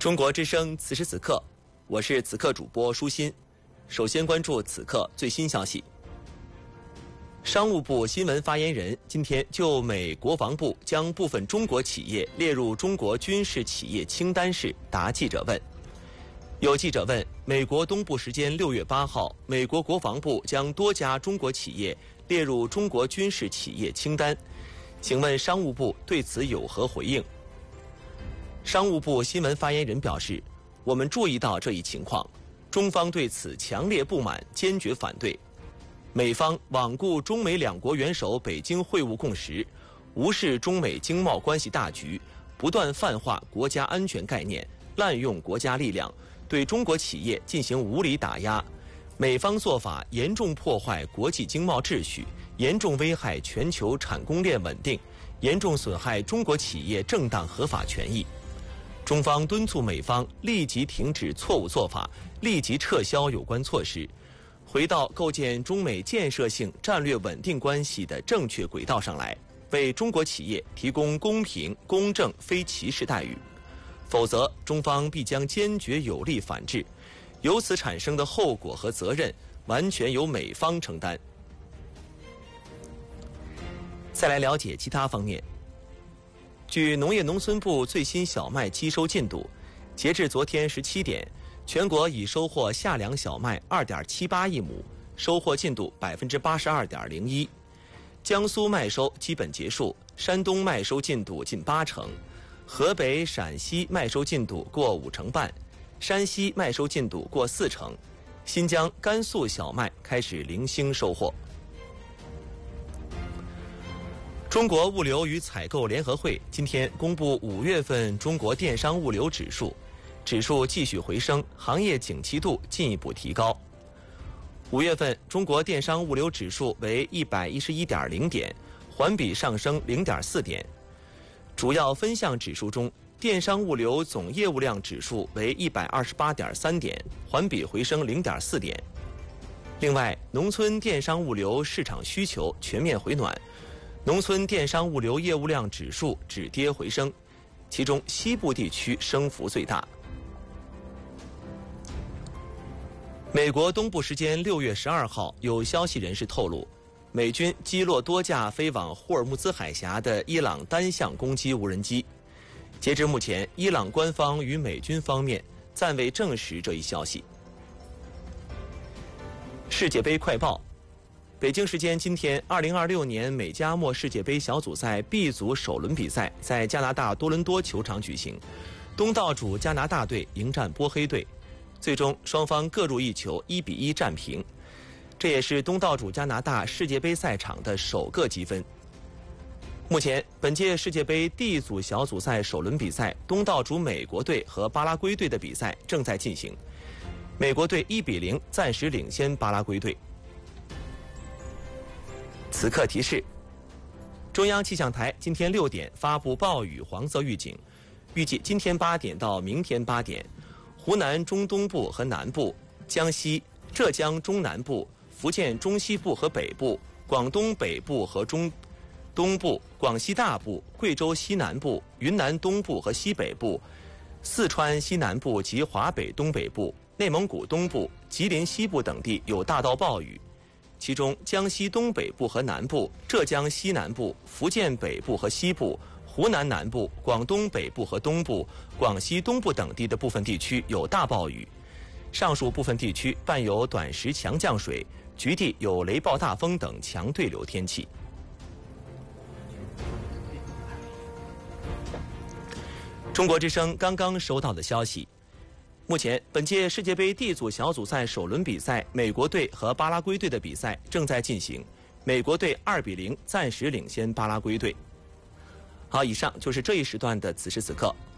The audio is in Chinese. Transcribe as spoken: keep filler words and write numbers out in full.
中国之声，此时此刻，我是此刻主播舒心。首先关注此刻最新消息。商务部新闻发言人今天就美国防部将部分中国企业列入中国军事企业清单时答记者问。有记者问，美国东部时间六月八号，美国国防部将多家中国企业列入中国军事企业清单，请问商务部对此有何回应？商务部新闻发言人表示，我们注意到这一情况，中方对此强烈不满，坚决反对。美方罔顾中美两国元首北京会晤共识，无视中美经贸关系大局，不断泛化国家安全概念，滥用国家力量，对中国企业进行无理打压。美方做法严重破坏国际经贸秩序，严重危害全球产供链稳定，严重损害中国企业正当合法权益。中方敦促美方立即停止错误做法，立即撤销有关措施，回到构建中美建设性战略稳定关系的正确轨道上来，为中国企业提供公平、公正、非歧视待遇。否则，中方必将坚决有力反制，由此产生的后果和责任完全由美方承担。再来了解其他方面。据农业农村部最新小麦机收进度，截至昨天十七点，全国已收获夏粮小麦二点七八亿亩，收获进度百分之八十二点零一。江苏麦收基本结束，山东麦收进度近八成，河北、陕西麦收进度过五成半，山西麦收进度过四成，新疆、甘肃小麦开始零星收获。中国物流与采购联合会今天公布五月份中国电商物流指数，指数继续回升，行业景气度进一步提高。五月份中国电商物流指数为一百一十一点零点，环比上升零点四点。主要分项指数中，电商物流总业务量指数为一百二十八点三点，环比回升零点四点。另外，农村电商物流市场需求全面回暖。农村电商物流业务量指数止跌回升，其中西部地区升幅最大。美国东部时间六月十二号，有消息人士透露，美军击落多架飞往霍尔木兹海峡的伊朗单向攻击无人机。截至目前，伊朗官方与美军方面暂未证实这一消息。世界杯快报。北京时间今天，二零二六年美加墨世界杯小组赛 B 组首轮比赛在加拿大多伦多球场举行，东道主加拿大队迎战波黑队，最终双方各入一球，一比一战平。这也是东道主加拿大世界杯赛场的首个积分。目前，本届世界杯 D 组小组赛首轮比赛，东道主美国队和巴拉圭队的比赛正在进行，美国队一比零暂时领先巴拉圭队。此刻提示：中央气象台今天六点发布暴雨黄色预警，预计今天八点到明天八点，湖南中东部和南部、江西、浙江中南部、福建中西部和北部、广东北部和中东部、广西大部、贵州西南部、云南东部和西北部、四川西南部及华北东北部、内蒙古东部、吉林西部等地有大到暴雨。其中，江西东北部和南部、浙江西南部、福建北部和西部、湖南南部、广东北部和东部、广西东部等地的部分地区有大暴雨。上述部分地区伴有短时强降水，局地有雷暴大风等强对流天气。中国之声刚刚收到的消息。目前，本届世界杯 D 组小组赛首轮比赛，美国队和巴拉圭队的比赛正在进行，美国队二比零暂时领先巴拉圭队。好，以上就是这一时段的此时此刻，